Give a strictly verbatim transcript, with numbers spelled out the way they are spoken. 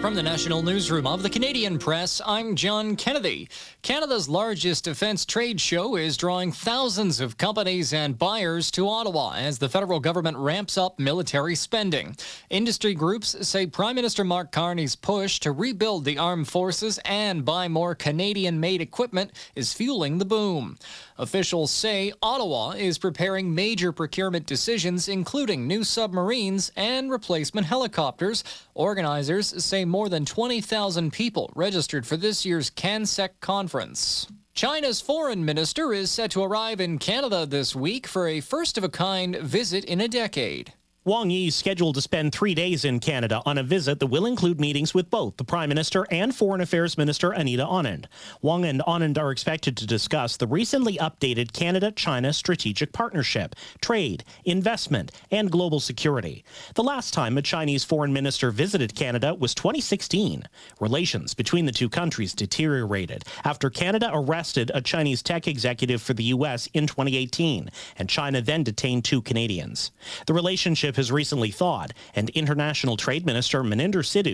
From the National Newsroom of the Canadian Press, I'm John Kennedy. Canada's largest defence trade show is drawing thousands of companies and buyers to Ottawa as the federal government ramps up military spending. Industry groups say Prime Minister Mark Carney's push to rebuild the armed forces and buy more Canadian-made equipment is fueling the boom. Officials say Ottawa is preparing major procurement decisions, including new submarines and replacement helicopters. Organizers say more than twenty thousand people registered for this year's CanSec conference. China's foreign minister is set to arrive in Canada this week for a first-of-a-kind visit in a decade. Wang Yi is scheduled to spend three days in Canada on a visit that will include meetings with both the Prime Minister and Foreign Affairs Minister Anita Anand. Wang and Anand are expected to discuss the recently updated Canada-China strategic partnership, trade, investment, and global security. The last time a Chinese foreign minister visited Canada was twenty sixteen. Relations between the two countries deteriorated after Canada arrested a Chinese tech executive for the U S in twenty eighteen, and China then detained two Canadians. The relationship has recently thawed, and International Trade Minister Maninder Sidhu